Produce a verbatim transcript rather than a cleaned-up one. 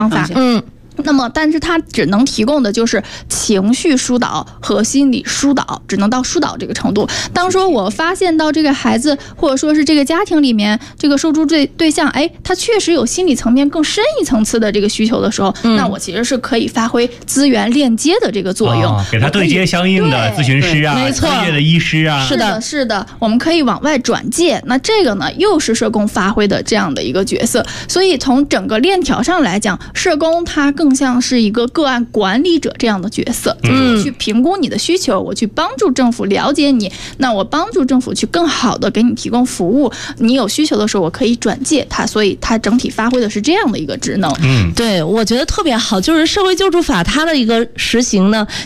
方法，嗯。那么，但是它只能提供的就是情绪疏导和心理疏导，只能到疏导这个程度。当说我发现到这个孩子或者说是这个家庭里面这个受助对对象，哎，他确实有心理层面更深一层次的这个需求的时候，嗯、那我其实是可以发挥资源链接的这个作用， 哦、给他对接相应的咨询师啊， 没错， 专业的医师啊， 是的，是的，我们可以往外转介。那这个呢，又是社工发挥的这样的一个角色。所以从整个链条上来讲，社工他更像是一个个案管理者这样的角色，就是我去评估你的需求，我去帮助政府了解你，那我帮助政府去更好的给你提供服务，你有需求的时候我可以转介它，所以它整体发挥的是这样的一个职能。 嗯，对，我觉得特别好，就是社会救助法它的一个实行呢，